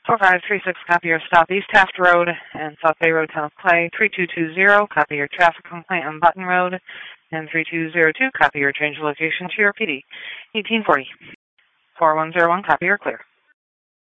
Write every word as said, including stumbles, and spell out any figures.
four five three six, copy your stop East Taft Road and South Bay Road, Town of Clay. three two two zero, copy your traffic complaint on Button Road. And three two zero two, copy your change of location to your P D. eighteen forty. four one zero one, copy your clear.